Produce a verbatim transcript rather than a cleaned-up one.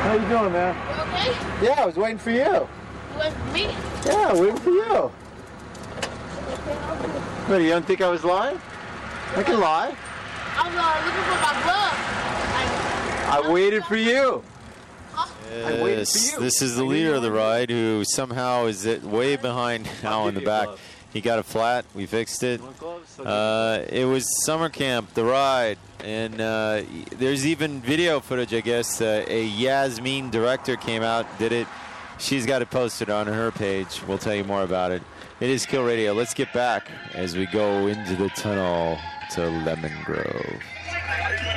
How you doing, man? You okay? Yeah, I was waiting for you. You wait for me? Yeah, waiting for you. What, you don't think I was lying? I can lie. I was uh, looking for my glove. I waited for you. Yes, waited for you. this is the leader of the ride who somehow is at way behind now in the back. He got a flat. We fixed it. Uh, it was summer camp, the ride, and uh, there's even video footage, I guess. Uh, a Yasmin director came out, did it. She's got it posted on her page. We'll tell you more about it. It is Kill Radio. Let's get back as we go into the tunnel to Lemon Grove.